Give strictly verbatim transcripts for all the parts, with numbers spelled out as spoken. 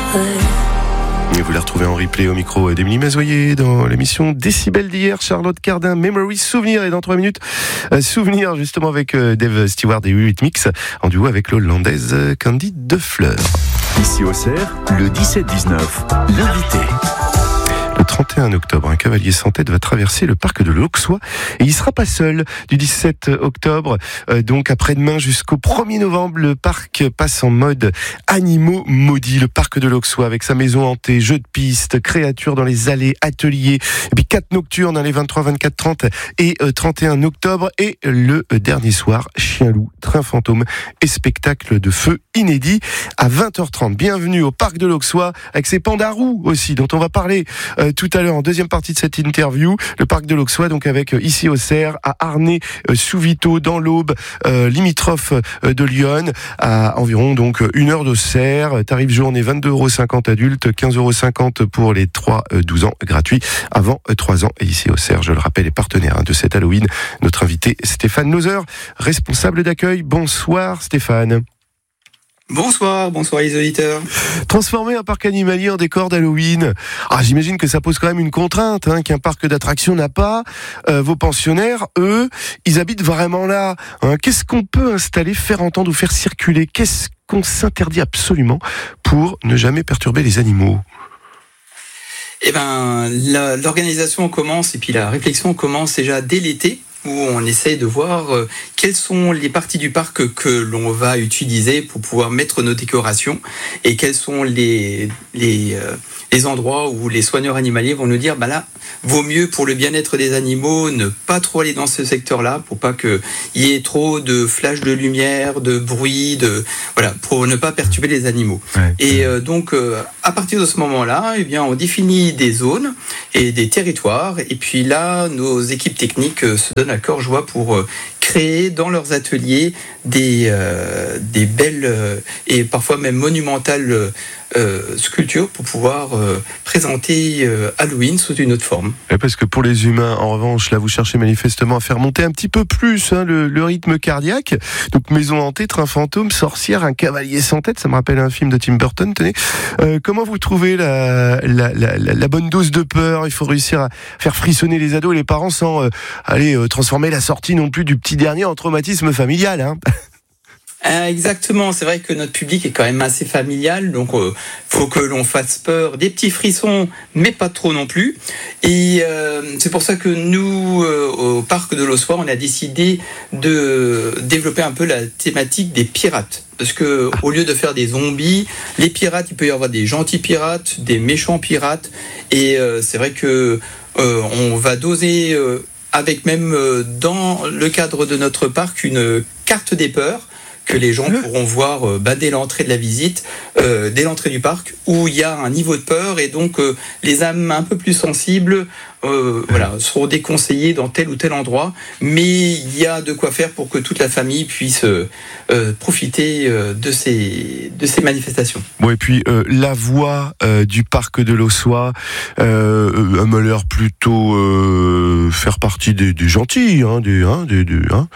Et vous la retrouvez en replay au micro d'Émilie Mazoyer dans l'émission Décibel d'hier. Charlotte Cardin, Memory Souvenir. Et dans trois minutes, euh, Souvenir justement avec euh, Dave Stewart et Eurythmics en duo avec l'Hollandaise euh, Candy Defleur. Ici au Cerf, le dix-sept dix-neuf, l'invité. Le trente et un octobre, un cavalier sans tête va traverser le parc de l'Auxois et il sera pas seul. Du dix-sept octobre, euh, donc après-demain jusqu'au premier novembre, le parc passe en mode animaux maudits. Le parc de l'Auxois avec sa maison hantée, jeux de piste, créatures dans les allées, ateliers, et puis quatre nocturnes hein, les vingt-trois, vingt-quatre, trente et euh, trente et un octobre. Et le euh, dernier soir, chien-loup, train fantôme et spectacle de feu inédit à vingt heures trente. Bienvenue au parc de l'Auxois avec ses pandarous aussi dont on va parler euh, tout à l'heure en deuxième partie de cette interview. Le parc de l'Auxois donc avec euh, ici au Cerf, à Arnay euh, sous Vito dans l'Aube, euh, limitrophe euh, de Lyon, à environ donc une heure de Cerf. Tarif journée vingt-deux euros cinquante adultes, quinze euros cinquante pour les trois douze ans gratuit avant trois ans. Et ici au Cerf, je le rappelle, est partenaire hein, de cet Halloween. Notre invité Stéphane Lauser, responsable d'accueil. Bonsoir Stéphane. Bonsoir, bonsoir les auditeurs. Transformer un parc animalier en décor d'Halloween, ah, j'imagine que ça pose quand même une contrainte hein, qu'un parc d'attractions n'a pas. Euh, vos pensionnaires, eux, ils habitent vraiment là. Hein. Qu'est-ce qu'on peut installer, faire entendre ou faire circuler? Qu'est-ce qu'on s'interdit absolument pour ne jamais perturber les animaux? Eh ben, la, l'organisation commence et puis la réflexion commence déjà dès l'été, où on essaye de voir euh, quelles sont les parties du parc que l'on va utiliser pour pouvoir mettre nos décorations et quels sont les, les, euh, les endroits où les soigneurs animaliers vont nous dire bah là, vaut mieux pour le bien-être des animaux ne pas trop aller dans ce secteur-là pour pas qu'il y ait trop de flashs de lumière, de bruit, de voilà, pour ne pas perturber les animaux. Ouais. Et euh, donc euh, à partir de ce moment-là, eh bien on définit des zones et des territoires et puis là nos équipes techniques euh, se donnent à cœur joie pour euh, créer dans leurs ateliers des euh, des belles euh, et parfois même monumentales Euh, sculpture pour pouvoir euh, présenter euh, Halloween sous une autre forme. Et parce que pour les humains, en revanche, là vous cherchez manifestement à faire monter un petit peu plus hein, le, le rythme cardiaque. Donc maison hantée, train fantôme, sorcière, un cavalier sans tête, ça me rappelle un film de Tim Burton. Tenez, euh, comment vous trouvez la, la, la, la bonne dose de peur? Il faut réussir à faire frissonner les ados et les parents sans euh, aller euh, transformer la sortie non plus du petit dernier en traumatisme familial. Hein. Exactement, c'est vrai que notre public est quand même assez familial, donc il euh, faut que l'on fasse peur, des petits frissons, mais pas trop non plus. Et euh, c'est pour ça que nous, euh, au parc de l'Auxois, on a décidé de développer un peu la thématique des pirates. Parce que au lieu de faire des zombies, les pirates, il peut y avoir des gentils pirates, des méchants pirates, et euh, c'est vrai que euh, on va doser euh, avec même euh, dans le cadre de notre parc une carte des peurs que les gens pourront voir euh, bah, dès l'entrée de la visite, euh, dès l'entrée du parc, où il y a un niveau de peur et donc euh, les âmes un peu plus sensibles euh, voilà, seront déconseillées dans tel ou tel endroit, mais il y a de quoi faire pour que toute la famille puisse euh, euh, profiter euh, de, ces, de ces manifestations. Bon, et puis euh, la voix euh, du parc de l'Auxois euh, m'a l'air plutôt euh, faire partie des, des gentils, hein, des, hein, des, des, hein.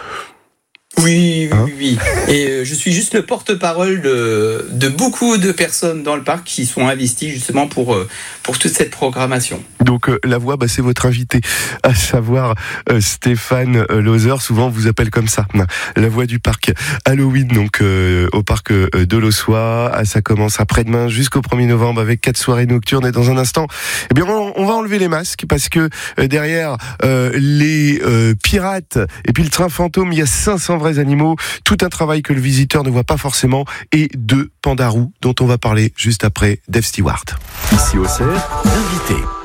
Oui, oui, oui. Et euh, je suis juste le porte-parole de, de beaucoup de personnes dans le parc qui sont investies justement pour, euh, pour toute cette programmation. Donc euh, la voix, bah, c'est votre invité, à savoir euh, Stéphane euh, Lauser, souvent on vous appelle comme ça, la voix du parc Halloween, donc euh, au parc euh, de l'Auxois. Ça commence après-demain jusqu'au premier novembre avec quatre soirées nocturnes. Et dans un instant, eh bien on, on va enlever les masques parce que euh, derrière euh, les euh, pirates et puis le train fantôme, il y a cinq cents vrais animaux, tout un travail que le visiteur ne voit pas forcément, et deux pandarous dont on va parler juste après Dave Stewart. Ici au Cerf, l'invité.